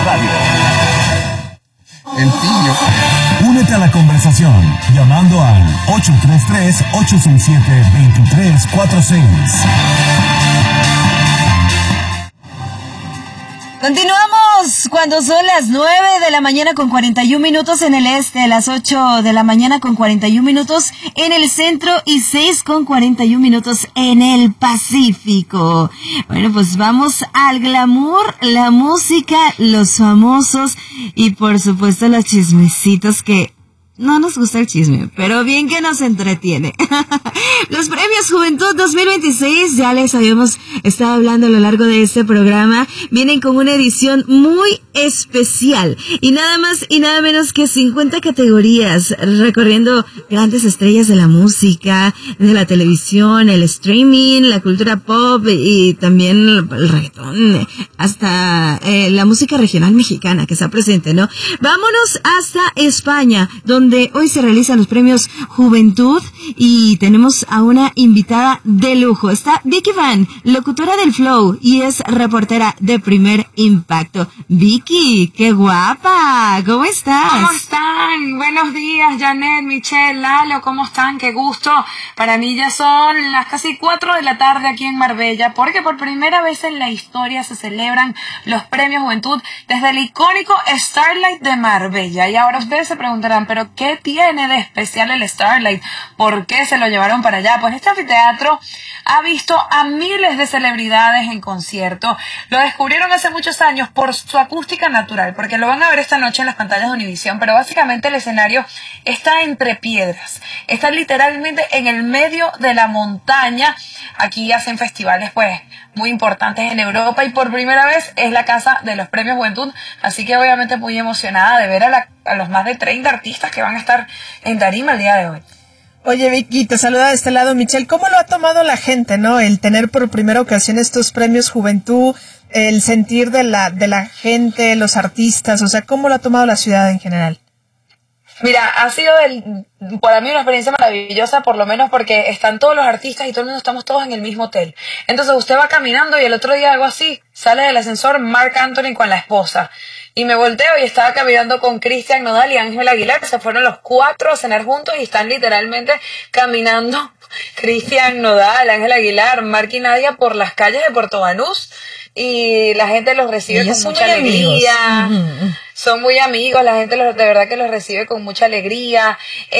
Radio. El pillo. Únete a la conversación llamando al 833-867-2346. Continuamos cuando son las 9 de la mañana con 41 minutos en el este, las 8 de la mañana con 41 minutos en el centro y 6 con 41 minutos en el Pacífico. Bueno, pues vamos al glamour, la música, los famosos y por supuesto los chismecitos que no nos gusta el chisme, pero bien que nos entretiene. Los premios Juventud 2026, ya les habíamos estado hablando a lo largo de este programa, vienen con una edición muy especial. Y nada más y nada menos que 50 categorías, recorriendo grandes estrellas de la música, de la televisión, el streaming, la cultura pop y también el reggaetón, hasta la música regional mexicana que está presente, ¿no? Vámonos hasta España, donde hoy se realizan los premios Juventud y tenemos a una invitada de lujo. Está Vicky Van, locutora del Flow y es reportera de Primer Impacto. Vicky, qué guapa, ¿cómo estás? ¿Cómo están? Buenos días, Janet, Michelle, Lalo, ¿cómo están? Qué gusto. Para mí ya son las casi 4 de la tarde aquí en Marbella, porque por primera vez en la historia se celebran los premios Juventud desde el icónico Starlight de Marbella. Y ahora ustedes se preguntarán, ¿pero qué tiene de especial el Starlight? ¿Por qué se lo llevaron para allá? Pues este anfiteatro ha visto a miles de celebridades en concierto. Lo descubrieron hace muchos años por su acústica natural, porque lo van a ver esta noche en las pantallas de Univisión, pero básicamente el escenario está entre piedras. Está literalmente en el medio de la montaña. Aquí hacen festivales, pues, muy importantes en Europa y por primera vez es la casa de los premios Juventud, así que obviamente muy emocionada de ver a los más de 30 artistas que van a estar en tarima el día de hoy. Oye, Vicky, te saluda de este lado Michelle. ¿Cómo lo ha tomado la gente, no? El tener por primera ocasión estos premios Juventud, el sentir de la gente, los artistas, o sea, ¿cómo lo ha tomado la ciudad en general? Mira, ha sido para mí una experiencia maravillosa, por lo menos porque están todos los artistas y todo el mundo estamos todos en el mismo hotel. Entonces usted va caminando y el otro día algo así, sale del ascensor Marc Anthony con la esposa. Y me volteo y estaba caminando con Cristian Nodal y Ángel Aguilar, se fueron los 4 a cenar juntos y están literalmente caminando Cristian Nodal, Ángel Aguilar, Marc y Nadia por las calles de Puerto Banús y la gente los recibe con mucha alegría. Son muy amigos, la gente de verdad que los recibe con mucha alegría.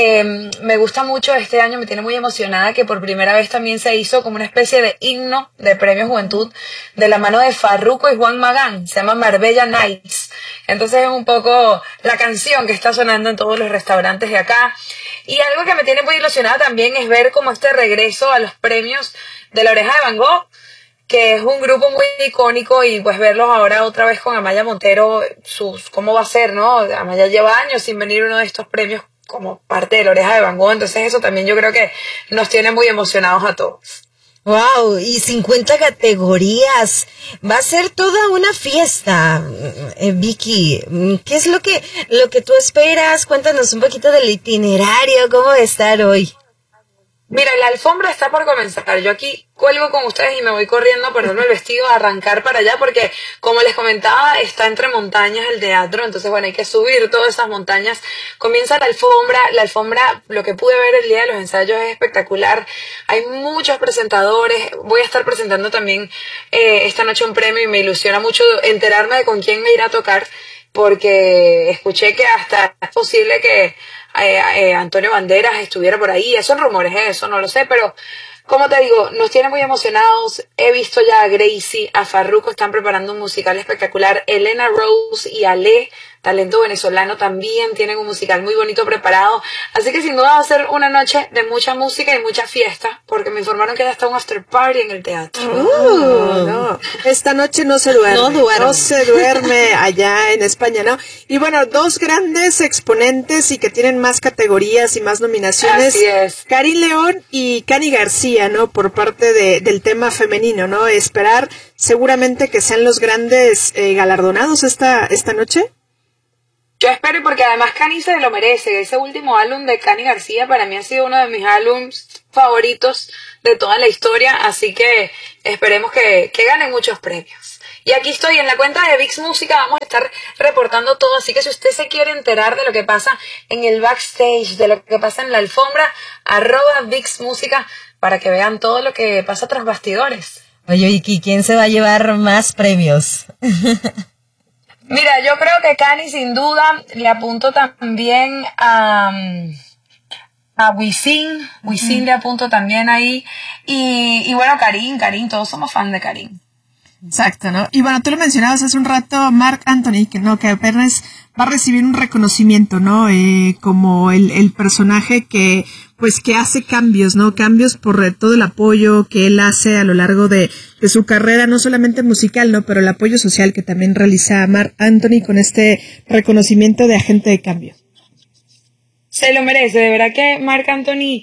Me gusta mucho este año, me tiene muy emocionada que por primera vez también se hizo como una especie de himno de Premios Juventud de la mano de Farruko y Juan Magán, se llama Marbella Nights. Entonces es un poco la canción que está sonando en todos los restaurantes de acá. Y algo que me tiene muy ilusionada también es ver como este regreso a los premios de La Oreja de Van Gogh, que es un grupo muy icónico y pues verlos ahora otra vez con Amaya Montero, cómo va a ser, ¿no? Amaya lleva años sin venir uno de estos premios como parte de La Oreja de Van Gogh, entonces eso también yo creo que nos tiene muy emocionados a todos. Wow, y 50 categorías. Va a ser toda una fiesta. Vicky, ¿qué es lo que tú esperas? Cuéntanos un poquito del itinerario, cómo va a estar hoy. Mira, la alfombra está por comenzar. Yo aquí cuelgo con ustedes y me voy corriendo a ponerme el vestido, a arrancar para allá, porque como les comentaba, está entre montañas el teatro, entonces bueno, hay que subir todas esas montañas. Comienza la alfombra, lo que pude ver el día de los ensayos es espectacular. Hay muchos presentadores, voy a estar presentando también esta noche un premio y me ilusiona mucho enterarme de con quién me irá a tocar, porque escuché que hasta es posible que Antonio Banderas estuviera por ahí. Esos son rumores, eso no lo sé, pero como te digo, nos tiene muy emocionados. He visto ya a Gracie, a Farruko, están preparando un musical espectacular. Elena Rose y Ale, talento venezolano, también tienen un musical muy bonito preparado. Así que sin duda va a ser una noche de mucha música y mucha fiesta, porque me informaron que ya está un after party en el teatro. No. Esta noche no se duerme. No se duerme allá en España, ¿no? Y bueno, 2 grandes exponentes y que tienen más categorías y más nominaciones. Así es. Karin León y Cani García, ¿no? Por parte del tema femenino, ¿no? Esperar seguramente que sean los grandes galardonados esta noche. Yo espero, porque además Cani se lo merece. Ese último álbum de Cani García para mí ha sido uno de mis álbums favoritos de toda la historia, así que esperemos que ganen muchos premios. Y aquí estoy en la cuenta de VIX Música, vamos a estar reportando todo, así que si usted se quiere enterar de lo que pasa en el backstage, de lo que pasa en la alfombra, @VIX Música, para que vean todo lo que pasa tras bastidores. Oye, Vicky, ¿quién se va a llevar más premios? Mira, yo creo que Cani sin duda, le apunto también a Wisin le apunto también ahí, y bueno, Karim, todos somos fan de Karim. Exacto, ¿no? Y bueno, tú lo mencionabas hace un rato, Marc Anthony, que apenas va a recibir un reconocimiento, ¿no? Como el personaje que hace cambios, ¿no? Cambios por todo el apoyo que él hace a lo largo de su carrera, no solamente musical, ¿no? Pero el apoyo social que también realiza Marc Anthony con este reconocimiento de agente de cambio. Se lo merece, de verdad que Marc Anthony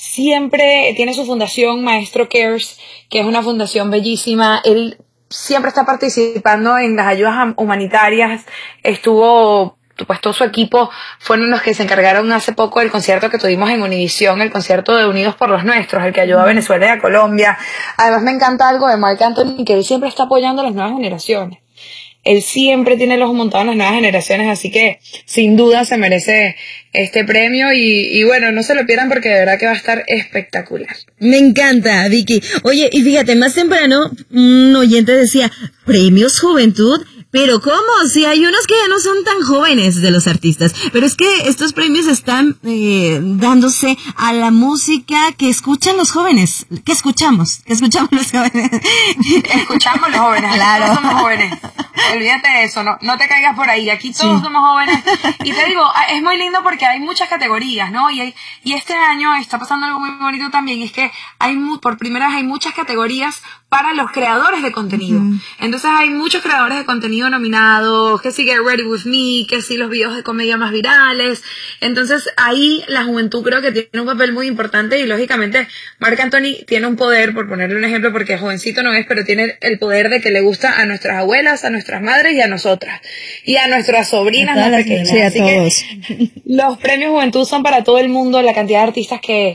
siempre tiene su fundación Maestro Cares, que es una fundación bellísima. Él siempre está participando en las ayudas humanitarias. Estuvo, pues todo su equipo fueron los que se encargaron hace poco del concierto que tuvimos en Univisión, el concierto de Unidos por los Nuestros, el que ayudó a Venezuela y a Colombia. Además me encanta algo de Marc Anthony, que él siempre está apoyando a las nuevas generaciones. Él siempre tiene el ojo montado en las nuevas generaciones, así que sin duda se merece este premio y bueno, no se lo pierdan porque de verdad que va a estar espectacular. Me encanta, Vicky. Oye, y fíjate, más temprano un oyente decía, ¿premios Juventud? Pero ¿cómo? Si hay unos que ya no son tan jóvenes de los artistas. Pero es que estos premios están dándose a la música que escuchan los jóvenes. ¿Qué escuchamos? ¿Qué escuchamos los jóvenes? Escuchamos los jóvenes, claro. Todos somos jóvenes. Olvídate de eso, no te caigas por ahí. Aquí todos somos jóvenes. Y te digo, es muy lindo porque hay muchas categorías, ¿no? Y este año está pasando algo muy bonito también, y es que por primera vez hay muchas categorías para los creadores de contenido. Entonces hay muchos creadores de contenido nominados, que sí Get Ready With Me, que sí los videos de comedia más virales. Entonces ahí la juventud creo que tiene un papel muy importante y lógicamente Marc Anthony tiene un poder, por ponerle un ejemplo, porque jovencito no es, pero tiene el poder de que le gusta a nuestras abuelas, a nuestras madres y a nosotras. Y a nuestras sobrinas más pequeñas. Sí, a Así todos. que los premios Juventud son para todo el mundo, la cantidad de artistas que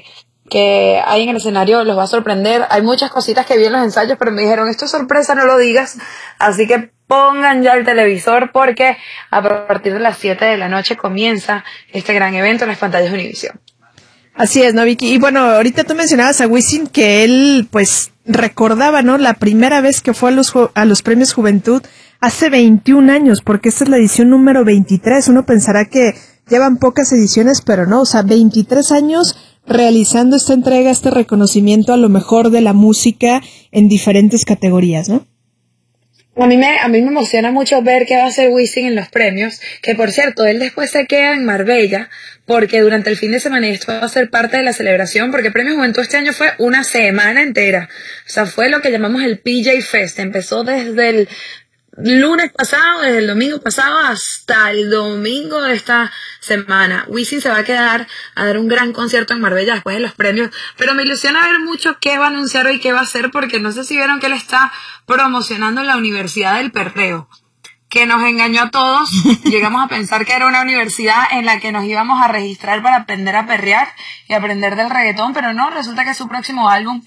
hay en el escenario los va a sorprender. Hay muchas cositas que vi en los ensayos, pero me dijeron, esto es sorpresa, no lo digas. Así que pongan ya el televisor porque a partir de las 7 de la noche comienza este gran evento en las pantallas de Univisión. Así es, ¿no, Vicky? Y bueno, ahorita tú mencionabas a Wisin que él, pues, recordaba, ¿no? La primera vez que fue a los premios Juventud hace 21 años, porque esta es la edición número 23. Uno pensará que llevan pocas ediciones, pero no, o sea, 23 años realizando esta entrega, este reconocimiento a lo mejor de la música en diferentes categorías, ¿no? A mí me emociona mucho ver qué va a hacer Wisin en los premios, que por cierto, él después se queda en Marbella, porque durante el fin de semana esto va a ser parte de la celebración, porque Premio Juventud este año fue una semana entera. O sea, fue lo que llamamos el PJ Fest. Empezó desde el lunes pasado, desde el domingo pasado hasta el domingo de esta semana. Wisin se va a quedar a dar un gran concierto en Marbella después de los premios, pero me ilusiona ver mucho qué va a anunciar hoy y qué va a hacer, porque no sé si vieron que él está promocionando la Universidad del Perreo, que nos engañó a todos. Llegamos a pensar que era una universidad en la que nos íbamos a registrar para aprender a perrear y aprender del reggaetón, pero no, resulta que es su próximo álbum,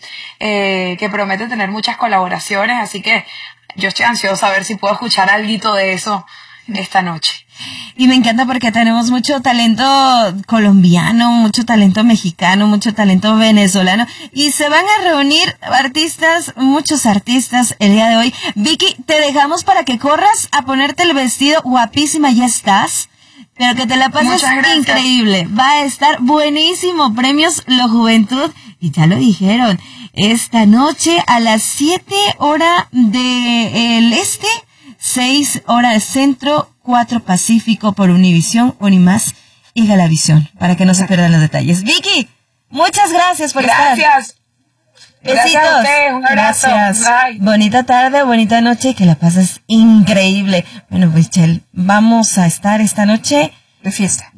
que promete tener muchas colaboraciones, así que yo estoy ansiosa a ver si puedo escuchar algo de eso esta noche. Y me encanta porque tenemos mucho talento colombiano, mucho talento mexicano, mucho talento venezolano. Y se van a reunir muchos artistas el día de hoy. Vicky, te dejamos para que corras a ponerte el vestido. Guapísima, ya estás. Pero que te la pases increíble. Va a estar buenísimo. Premios La Juventud. Y ya lo dijeron. Esta noche a las 7 horas del este, 6 horas centro, 4 Pacífico por Univisión, Unimás y Galavisión, para que no se pierdan los detalles. Vicky, muchas gracias por estar. Gracias. Besitos. Gracias a ustedes, un abrazo. Gracias. Bye. Bonita tarde, bonita noche, que la pases increíble. Bueno, pues, Chel, vamos a estar esta noche De fiesta.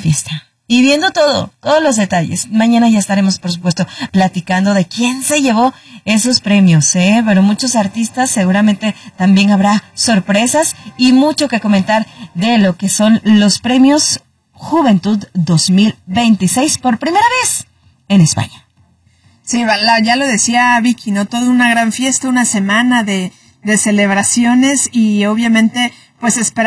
Y viendo todos los detalles. Mañana ya estaremos, por supuesto, platicando de quién se llevó esos premios, pero muchos artistas, seguramente también habrá sorpresas y mucho que comentar de lo que son los premios Juventud 2026 por primera vez en España. Sí, ya lo decía Vicky, ¿no? Toda una gran fiesta, una semana de celebraciones y obviamente pues esperamos